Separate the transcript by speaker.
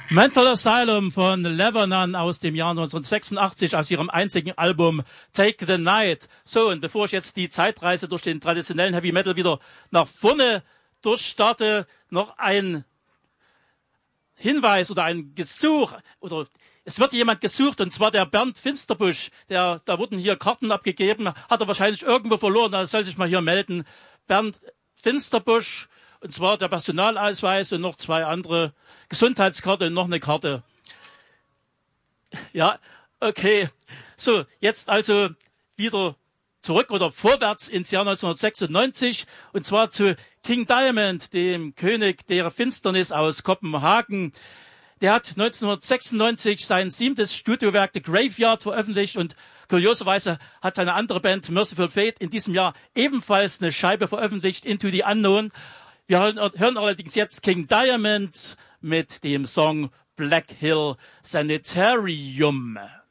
Speaker 1: Mental Asylum von Lebanon aus dem Jahr 1986 aus ihrem einzigen Album Take the Night. So, und bevor ich jetzt die Zeitreise durch den traditionellen Heavy Metal wieder nach vorne durchstarte, noch ein Hinweis oder ein Gesuch, oder es wird jemand gesucht, und zwar der Bernd Finsterbusch. Da wurden hier Karten abgegeben, hat er wahrscheinlich irgendwo verloren, da soll sich mal hier melden. Bernd Finsterbusch, und zwar der Personalausweis und noch 2 andere, Gesundheitskarte und noch eine Karte. Ja, okay. So, jetzt also wieder zurück oder vorwärts ins Jahr 1996, und zwar zu King Diamond, dem König der Finsternis aus Kopenhagen. Der hat 1996 sein 7. Studiowerk The Graveyard veröffentlicht, und kurioserweise hat seine andere Band Merciful Fate in diesem Jahr ebenfalls eine Scheibe veröffentlicht, Into the Unknown. Wir hören allerdings jetzt King Diamond mit dem Song Black Hill Sanitarium.